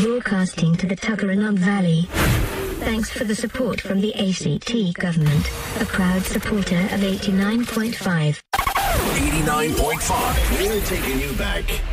broadcasting to the Tuggeranong Valley. Thanks for the support from the ACT government, a proud supporter of 89.5. 89.5. We're taking you back.